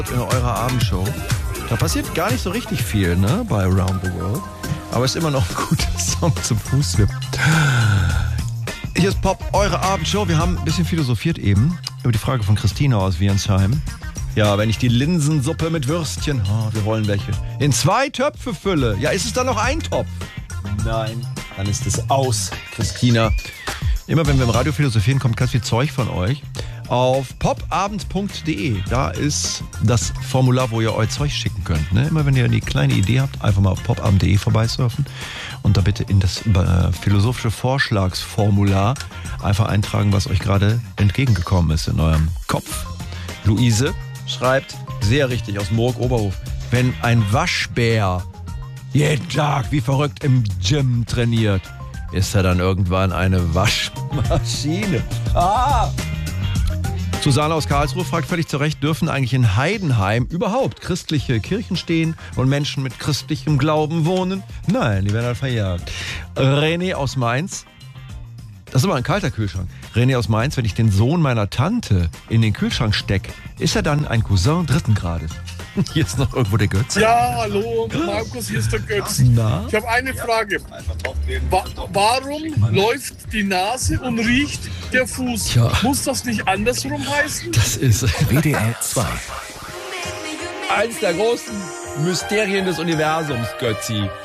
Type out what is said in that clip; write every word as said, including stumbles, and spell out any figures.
in eurer Abendshow. Da passiert gar nicht so richtig viel, ne, bei Around the World. Aber es ist immer noch ein guter Song zum Fußwippen. Hier ist Pop, eure Abendshow. Wir haben ein bisschen philosophiert eben über die Frage von Christina aus Wiernsheim. Ja, wenn ich die Linsensuppe mit Würstchen, oh, wir wollen welche, in zwei Töpfe fülle, ja, ist es dann noch ein Topf? Nein, dann ist es aus, Christina. Immer wenn wir im Radio philosophieren, kommt ganz viel Zeug von euch. Auf popabend punkt de, da ist das Formular, wo ihr euer Zeug schicken könnt. Ne? Immer wenn ihr eine kleine Idee habt, einfach mal auf popabend punkt de vorbeisurfen und da bitte in das äh, philosophische Vorschlagsformular einfach eintragen, was euch gerade entgegengekommen ist in eurem Kopf. Luise schreibt, sehr richtig, aus Murg-Oberhof, wenn ein Waschbär jeden Tag wie verrückt im Gym trainiert, ist er dann irgendwann eine Waschmaschine. Ah! Susanne aus Karlsruhe fragt völlig zu Recht, dürfen eigentlich in Heidenheim überhaupt christliche Kirchen stehen und Menschen mit christlichem Glauben wohnen? Nein, die werden halt verjagt. René aus Mainz, das ist aber ein kalter Kühlschrank. René aus Mainz, wenn ich den Sohn meiner Tante in den Kühlschrank stecke, ist er dann ein Cousin dritten Grades? Hier ist noch irgendwo der Götz. Ja, hallo, Markus, hier ist der Götz. Na? Ich habe eine Frage. Wa warum läuft die Nase und riecht der Fuß? Tja. Muss das nicht andersrum heißen? Das ist W D R zwei. eins der großen Mysterien des Universums, Götzi.